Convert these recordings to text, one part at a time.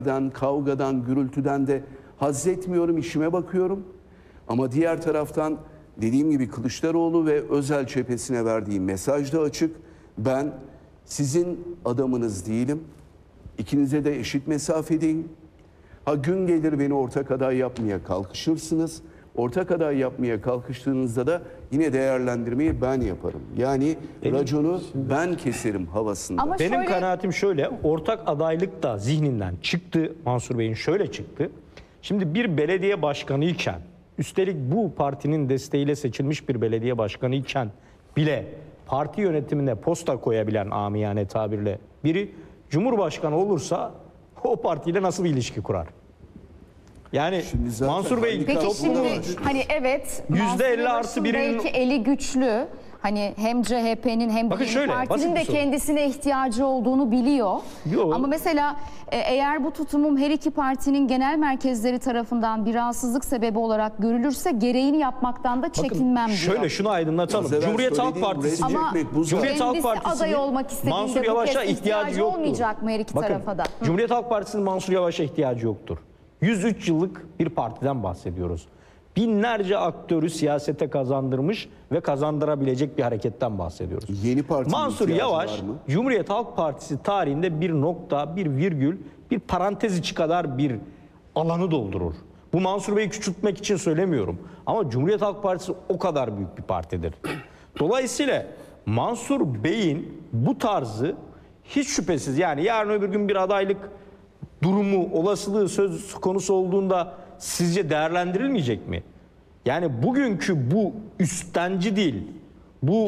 kavgadan, gürültüden de haz etmiyorum, işime bakıyorum. Ama diğer taraftan dediğim gibi Kılıçdaroğlu ve Özel cephesine verdiğim mesaj da açık. Ben sizin adamınız değilim. İkinize de eşit mesafedeyim. Ha gün gelir beni ortak aday yapmaya kalkışırsınız. Ortak aday yapmaya kalkıştığınızda da yine değerlendirmeyi ben yaparım. Yani raconu ben keserim havasında. Ama Benim şöyle... kanaatim şöyle, ortak adaylık da zihninden çıktı, Mansur Bey'in şöyle çıktı. Şimdi bir belediye başkanı iken, üstelik bu partinin desteğiyle seçilmiş bir belediye başkanı iken bile parti yönetimine posta koyabilen amiyane tabirle biri Cumhurbaşkanı olursa o partiyle nasıl bir ilişki kurar? Yani Mansur Bey Peki şimdi hani evet %50 artı birinin belki eli güçlü. Hani hem CHP'nin hem de şöyle, partinin de kendisine ihtiyacı olduğunu biliyor. Yok. Ama mesela eğer bu tutumum her iki partinin genel merkezleri tarafından bir rahatsızlık sebebi olarak görülürse gereğini yapmaktan da çekinmem diyor. Şöyle şunu aydınlatalım. Cumhuriyet Halk Partisi ama Cumhuriyet Halk kendisi aday olmak Mansur istediğinde bu Yavaş'a kez ihtiyacı yoktur. olmayacak mı her iki tarafa da? Cumhuriyet Halk Partisi'nin Mansur Yavaş'a ihtiyacı yoktur. 103 yıllık bir partiden bahsediyoruz. Binlerce aktörü siyasete kazandırmış ve kazandırabilecek bir hareketten bahsediyoruz. Yeni partinin Mansur ihtiyacı Yavaş, var mı? Cumhuriyet Halk Partisi tarihinde bir nokta, bir virgül, bir parantez içi kadar bir alanı doldurur. Bu Mansur Bey'i küçültmek için söylemiyorum. Ama Cumhuriyet Halk Partisi o kadar büyük bir partidir. Dolayısıyla Mansur Bey'in bu tarzı hiç şüphesiz, yani yarın öbür gün bir adaylık durumu, olasılığı söz konusu olduğunda sizce değerlendirilmeyecek mi? Yani bugünkü bu üstenci değil, bu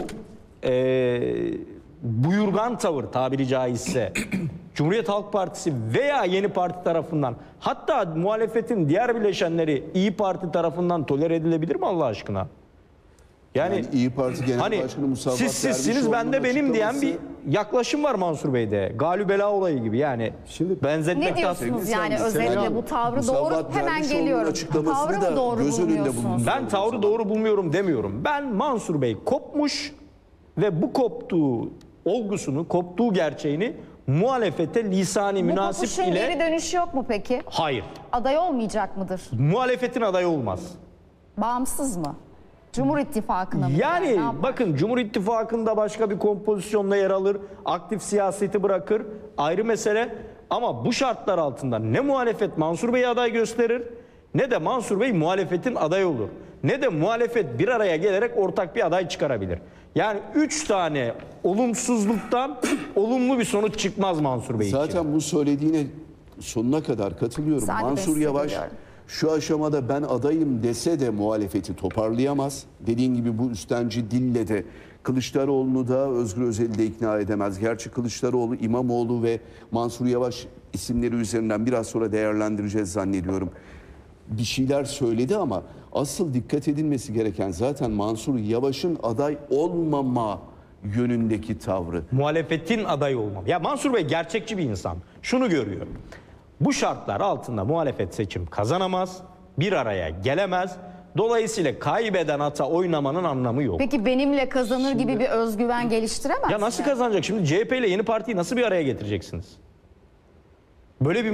buyurgan tavır tabiri caizse Cumhuriyet Halk Partisi veya Yeni Parti tarafından, hatta muhalefetin diğer bileşenleri İyi Parti tarafından tolere edilebilir mi Allah aşkına? Yani İyi Parti Genel hani Başkanı Musavat sizsiniz ben de benim diyen bir yaklaşım var Mansur Bey'de. Galübela olayı gibi yani. Şimdi benzetmek Ne diyorsunuz yani özellikle bu tavrı doğru, hemen geliyorum. Tavrı mı doğru bulmuyorsunuz? Ben tavrı doğru bulmuyorum demiyorum. Ben Mansur Bey kopmuş ve bu koptuğu olgusunu, koptuğu gerçeğini muhalefete lisani münasip ile... Bu ile... geri dönüşü yok mu peki? Hayır. Aday olmayacak mıdır? Muhalefetin adayı olmaz. Bağımsız mı? Cumhur İttifakı'na mı? Yani bakın Cumhur İttifakı'nda başka bir kompozisyonla yer alır, aktif siyaseti bırakır, ayrı mesele. Ama bu şartlar altında ne muhalefet Mansur Bey'i aday gösterir, ne de Mansur Bey muhalefetin adayı olur. Ne de muhalefet bir araya gelerek ortak bir aday çıkarabilir. Yani 3 tane olumsuzluktan olumlu bir sonuç çıkmaz Mansur Bey için. Zaten bu söylediğine sonuna kadar katılıyorum. Sadece Mansur Yavaş şu aşamada ben adayım dese de muhalefeti toparlayamaz. Dediğin gibi bu üstenci dille de Kılıçdaroğlu'nu da Özgür Özel'i de ikna edemez. Gerçi Kılıçdaroğlu, İmamoğlu ve Mansur Yavaş isimleri üzerinden biraz sonra değerlendireceğiz zannediyorum. Bir şeyler söyledi ama asıl dikkat edilmesi gereken zaten Mansur Yavaş'ın aday olmama yönündeki tavrı. Muhalefetin adayı olmam. Ya Mansur Bey gerçekçi bir insan. Şunu görüyor. Bu şartlar altında muhalefet seçim kazanamaz, bir araya gelemez. Dolayısıyla kaybeden ata oynamanın anlamı yok. Peki benimle kazanır gibi bir özgüven geliştiremez Ya nasıl kazanacak? Şimdi CHP ile Yeni Parti'yi nasıl bir araya getireceksiniz? Böyle bir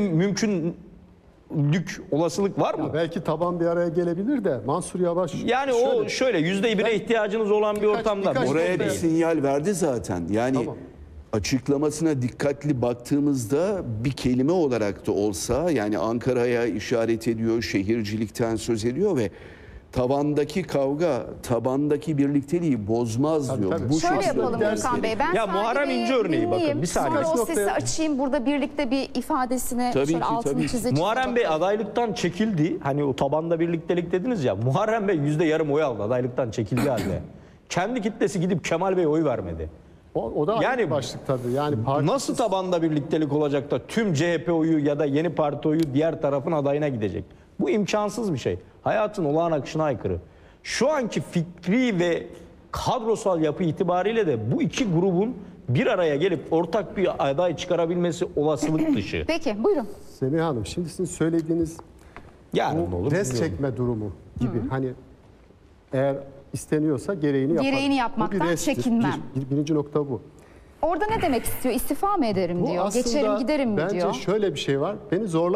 mümkünlük, olasılık var mı? ya belki taban bir araya gelebilir de Mansur Yavaş... Yani o şöyle %1'e ihtiyacınız olan bir ortamda. Oraya bir sinyal verdi zaten. Yani Tamam. Açıklamasına dikkatli baktığımızda bir kelime olarak da olsa yani Ankara'ya işaret ediyor, şehircilikten söz ediyor ve tabandaki kavga, tabandaki birlikteliği bozmaz diyor. Tabii. Bu Şöyle şekilde yapalım ders Gürkan Bey. verin. Ben Ya Muharrem İnce örneği bakın, bir saniye. Sonra o sesi açayım. Burada birlikte bir ifadesine Tabii şöyle ki, altını tabii ki. çizeceğim. Muharrem Bey adaylıktan çekildi. Hani o tabanda birliktelik dediniz ya. Muharrem Bey %yarım oy aldı adaylıktan çekildiği halde. Kendi kitlesi gidip Kemal Bey'e oy vermedi. O da Yani yani başlık tabii. Yani parti... Nasıl tabanda birliktelik olacak da tüm CHP oyu ya da Yeni Parti oyu diğer tarafın adayına gidecek? Bu imkansız bir şey. Hayatın olağan akışına aykırı. Şu anki fikri ve kadrosal yapı itibariyle de bu iki grubun bir araya gelip ortak bir aday çıkarabilmesi olasılık dışı. Peki buyurun. Semih Hanım, şimdi sizin söylediğiniz Yarın bu olur. res çekme durumu gibi. Hani eğer isteniyorsa gereğini yapar. Gereğini Bu yapmaktan bir restir. çekinmem. Birinci nokta bu. Orada ne demek istiyor? İstifa mı ederim Bu diyor. aslında Geçerim giderim mi bence diyor. şöyle bir şey var. Beni zorla